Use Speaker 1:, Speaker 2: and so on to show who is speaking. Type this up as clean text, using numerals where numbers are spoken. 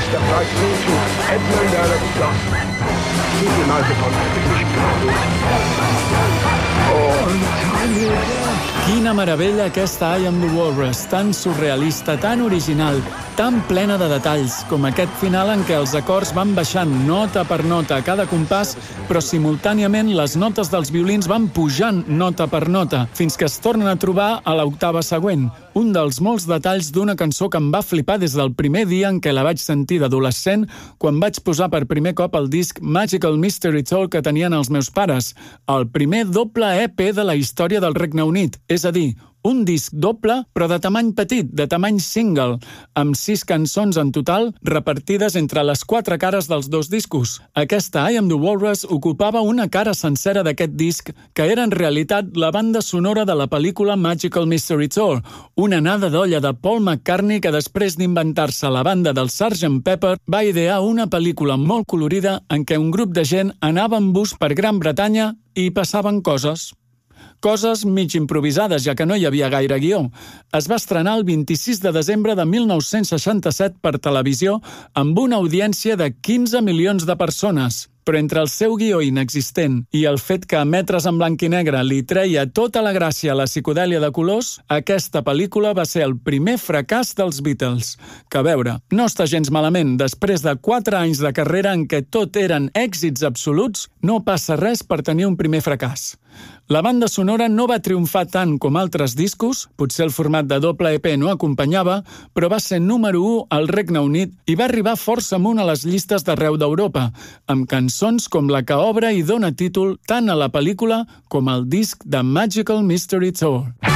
Speaker 1: step right through to Edmund Earl of Goss. Keep your mouth upon the British
Speaker 2: Quina meravella aquesta I Am the Walrus, tan surrealista, tan original, tan plena de detalls, com aquest final en què els acords van baixant nota per nota a cada compàs, però simultàniament les notes dels violins van pujant nota per nota, fins que es tornen a trobar a l'octava següent. Un dels molts detalls d'una cançó que em va flipar des del primer dia en què la vaig sentir d'adolescent, quan vaig posar per primer cop el disc Magical Mystery Tour que tenien els meus pares, el primer doble EP de la història del Regne Unit, és a dir, un disc doble, però de tamany petit, de tamany single, amb 6 cançons en total repartides entre les 4 cares dels 2 discos. Aquesta I Am the Walrus ocupava una cara sencera d'aquest disc, que era en realitat la banda sonora de la pel·lícula Magical Mystery Tour, una anada d'olla de Paul McCartney que després d'inventar-se la banda del Sgt. Pepper va idear una pel·lícula molt colorida en què un grup de gent anava en bus per Gran Bretanya i passaven coses. Coses mig improvisades, ja que no hi havia gaire guió. Es va estrenar el 26 de desembre de 1967 per televisió amb una audiència de 15 milions de persones. Però entre el seu guió inexistent i el fet que emetres en blanc i negre li treia tota la gràcia a la psicodèlia de colors, aquesta pel·lícula va ser el primer fracàs dels Beatles. Que a veure, no està gens malament, després de 4 anys de carrera en què tot eren èxits absoluts, no passa res per tenir un primer fracàs. La banda sonora no va triomfar tant com altres discos, potser el format de doble EP no acompanyava, però va ser número 1 al Regne Unit i va arribar força amunt a les llistes d'arreu d'Europa, amb cançons com la que obre i dona títol tant a la pel·lícula com al disc de Magical Mystery Tour.